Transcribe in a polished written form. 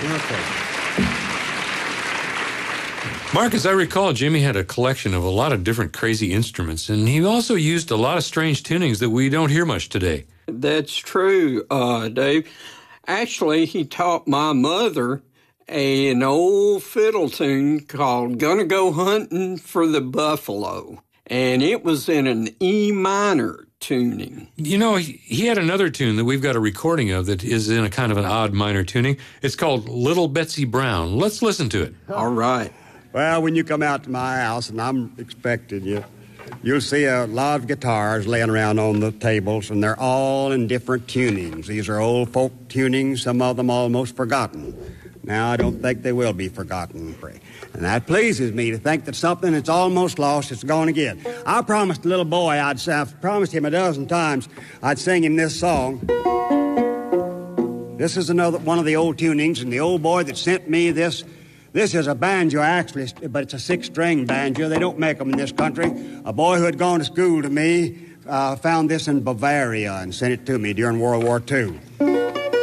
Okay. Mark, as I recall, Jimmy had a collection of a lot of different crazy instruments, and he also used a lot of strange tunings that we don't hear much today. That's true, Dave. Actually, he taught my mother an old fiddle tune called Gonna Go Hunting for the Buffalo, and it was in an E minor tuning. You know, he had another tune that we've got a recording of that is in a kind of an odd minor tuning. It's called Little Betsy Brown. Let's listen to it. All right. Well, when you come out to my house, and I'm expecting you, you'll see a lot of guitars laying around on the tables, and they're all in different tunings. These are old folk tunings, some of them almost forgotten. Now, I don't think they will be forgotten. And that pleases me to think that something that's almost lost is gone again. I promised the little boy, I've promised him a dozen times, I'd sing him this song. This is another one of the old tunings, and the old boy that sent me this is a banjo, actually, but it's a six-string banjo. They don't make them in this country. A boy who had gone to school to me found this in Bavaria and sent it to me during World War II.